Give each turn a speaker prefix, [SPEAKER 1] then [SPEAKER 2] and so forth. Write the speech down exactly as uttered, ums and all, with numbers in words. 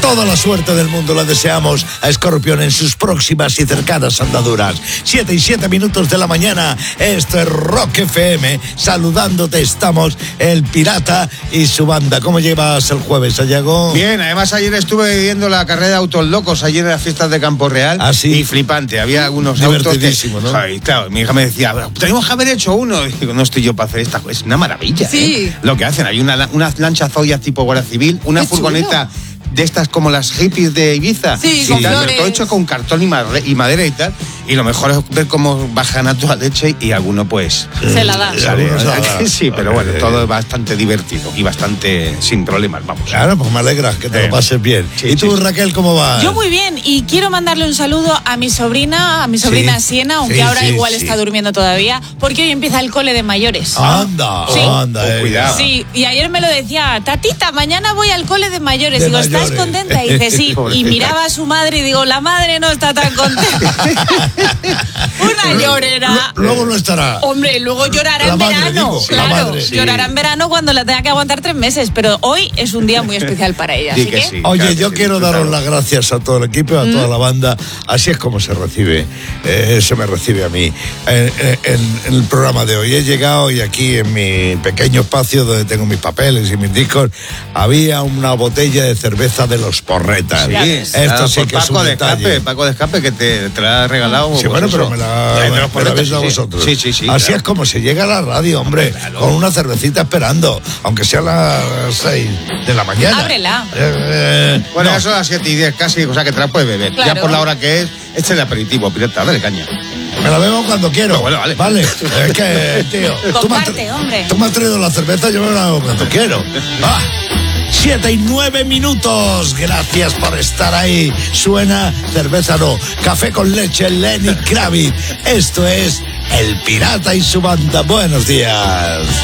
[SPEAKER 1] Toda la suerte del mundo la deseamos a Scorpion en sus próximas y cercanas andaduras. Siete y siete minutos de la mañana, esto es Rock F M. Saludándote estamos el Pirata y su banda. ¿Cómo llevas el jueves, Sayago?
[SPEAKER 2] Bien, además ayer estuve viendo la carrera de autos locos, ayer en las fiestas de Campo Real.
[SPEAKER 1] ¿Ah, sí?
[SPEAKER 2] Y flipante, había algunos autos que...
[SPEAKER 1] ¿no?
[SPEAKER 2] Ay, claro, mi hija me decía, tenemos que haber hecho uno. Y digo, no estoy yo para hacer esta cosa, es una maravilla.
[SPEAKER 3] Sí.
[SPEAKER 2] ¿eh? Lo que hacen, hay una, una lancha Zoya tipo Guardia Civil, una
[SPEAKER 3] Qué
[SPEAKER 2] furgoneta...
[SPEAKER 3] chulo.
[SPEAKER 2] De estas como las hippies de Ibiza.
[SPEAKER 3] Sí, con
[SPEAKER 2] tal,
[SPEAKER 3] flores.
[SPEAKER 2] todo hecho con cartón y, madre, y madera y tal. Y lo mejor es ver cómo bajan a toda leche y alguno pues...
[SPEAKER 3] Se la da.
[SPEAKER 2] Sale,
[SPEAKER 1] Algunos se la da.
[SPEAKER 2] sí, pero bueno,
[SPEAKER 1] Eh,
[SPEAKER 2] todo es bastante divertido y bastante sin problemas, vamos.
[SPEAKER 1] Claro, pues me alegra que te
[SPEAKER 2] Eh,
[SPEAKER 1] lo pases bien.
[SPEAKER 2] sí,
[SPEAKER 1] ¿Y tú,
[SPEAKER 2] sí.
[SPEAKER 1] Raquel, cómo vas?
[SPEAKER 3] Yo muy bien, y quiero mandarle un saludo a mi sobrina, a mi sobrina
[SPEAKER 1] Sí,
[SPEAKER 3] Siena, aunque
[SPEAKER 1] sí,
[SPEAKER 3] ahora
[SPEAKER 1] sí,
[SPEAKER 3] igual
[SPEAKER 1] sí.
[SPEAKER 3] está durmiendo todavía, porque hoy empieza el cole de mayores.
[SPEAKER 1] Anda,
[SPEAKER 3] Sí.
[SPEAKER 1] anda.
[SPEAKER 2] Con
[SPEAKER 1] eh.
[SPEAKER 2] cuidado.
[SPEAKER 3] Sí, y ayer me lo decía, tatita, mañana voy al cole de mayores.
[SPEAKER 1] De
[SPEAKER 3] Digo,
[SPEAKER 1] mayores.
[SPEAKER 3] ¿estás contenta? Y dice, sí. Y
[SPEAKER 2] Pobrecita.
[SPEAKER 3] miraba a su madre y digo, la madre no está tan contenta. Una llorera.
[SPEAKER 1] Lu- Luego no estará.
[SPEAKER 3] Hombre, luego llorará
[SPEAKER 1] La
[SPEAKER 3] en
[SPEAKER 1] madre,
[SPEAKER 3] verano.
[SPEAKER 1] digo, la
[SPEAKER 3] claro,
[SPEAKER 1] madre, sí.
[SPEAKER 3] llorará en verano cuando la tenga que aguantar tres meses. Pero hoy es un día muy especial para ella.
[SPEAKER 2] Di
[SPEAKER 3] Así
[SPEAKER 2] que
[SPEAKER 3] que,
[SPEAKER 2] sí.
[SPEAKER 1] Oye,
[SPEAKER 2] Claro que
[SPEAKER 1] yo
[SPEAKER 2] sí,
[SPEAKER 1] quiero
[SPEAKER 2] disfrútalo.
[SPEAKER 1] daros las gracias a todo el equipo, a toda la banda. Así es como se recibe, eh, se me recibe a mí en, en- en el programa de hoy. He llegado y aquí en mi pequeño espacio donde tengo mis papeles y mis discos, había una botella de cerveza de los Porretas.
[SPEAKER 2] Sí,
[SPEAKER 3] Ya ves.
[SPEAKER 1] Esto
[SPEAKER 2] ah,
[SPEAKER 1] sí
[SPEAKER 2] por
[SPEAKER 1] que es
[SPEAKER 2] Paco
[SPEAKER 1] un
[SPEAKER 2] de
[SPEAKER 1] detalle.
[SPEAKER 2] escape, Paco de escape que te, te la ha regalado.
[SPEAKER 1] Sí,
[SPEAKER 2] pues
[SPEAKER 1] bueno,
[SPEAKER 2] eso.
[SPEAKER 1] pero me la,
[SPEAKER 2] Eh, de los
[SPEAKER 1] me la
[SPEAKER 2] Porretas,
[SPEAKER 1] habéis dado
[SPEAKER 2] sí, sí.
[SPEAKER 1] vosotros.
[SPEAKER 2] Sí, sí, sí.
[SPEAKER 1] Así
[SPEAKER 2] claro.
[SPEAKER 1] es como se llega a la radio, hombre, con una cervecita esperando, aunque sea a las seis de la mañana.
[SPEAKER 3] Ábrela.
[SPEAKER 1] Eh, eh,
[SPEAKER 2] Bueno,
[SPEAKER 1] no.
[SPEAKER 2] eso a las siete y diez casi, o sea que te la puedes beber.
[SPEAKER 3] Claro.
[SPEAKER 2] Ya por la hora que es, este es el aperitivo, pirata, dale caña.
[SPEAKER 1] Me la bebo cuando quiero.
[SPEAKER 2] Bueno, vale.
[SPEAKER 1] Vale. Es que, tío. tú me has
[SPEAKER 3] Comparte,
[SPEAKER 1] tra-
[SPEAKER 3] hombre.
[SPEAKER 1] Tú me has traído la cerveza, yo me la bebo cuando quiero. Va. Siete y nueve minutos. Gracias por estar ahí. Suena cerveza no. Café con leche, Lenny Kravitz. Esto es El Pirata y su banda. Buenos días.